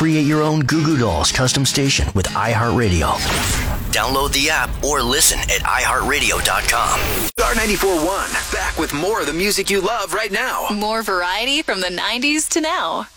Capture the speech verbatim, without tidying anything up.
Create your own Goo Goo Dolls custom station with iHeartRadio. Download the app or listen at i heart radio dot com. Star ninety-four point one, back with more of the music you love right now. More variety from the nineties to now.